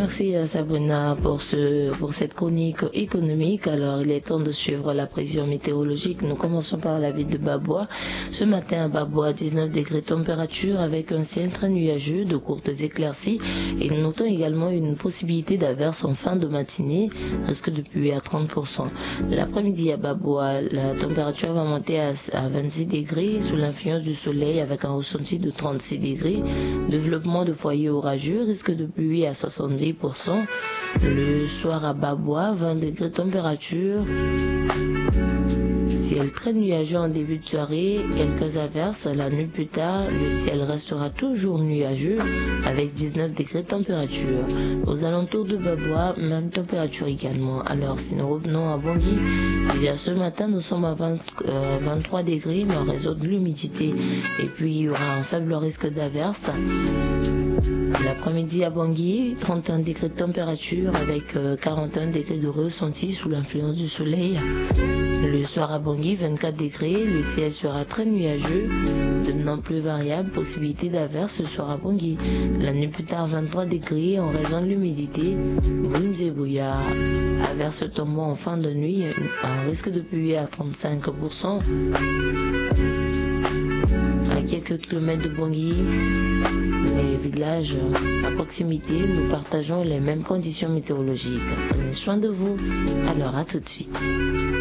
Merci à Sabrina pour cette chronique économique. Alors, il est temps de suivre la prévision météorologique. Nous commençons par la ville de Babois. Ce matin à Babois, 19 degrés de température avec un ciel très nuageux, de courtes éclaircies. Et nous notons également une possibilité d'averse en fin de matinée, risque de pluie à 30%. L'après-midi à Babois, la température va monter à 26 degrés sous l'influence du soleil avec un ressenti de 36 degrés. Développement de foyers orageux, risque de pluie à 70%. Le soir à Babois, 20 degrés de température. Ciel très nuageux en début de soirée, quelques averses. La nuit plus tard, le ciel restera toujours nuageux avec 19 degrés de température. Aux alentours de Babois, même température également. Alors, si nous revenons à Bangui, déjà ce matin, nous sommes à 23 degrés, mais en raison de l'humidité. Et puis, il y aura un faible risque d'averse. L'après-midi à Bangui, 31 degrés de température avec 41 degrés de ressenti sous l'influence du soleil. Le soir à Bangui, 24 degrés, le ciel sera très nuageux, devenant plus variable, possibilité d'averse ce soir à Bangui. La nuit plus tard, 23 degrés en raison de l'humidité, brumes et brouillards. Averse tombant en fin de nuit, un risque de pluie à 35%. À quelques kilomètres de Bangui, les villages à proximité, nous partageons les mêmes conditions météorologiques. Prenez soin de vous. Alors à tout de suite.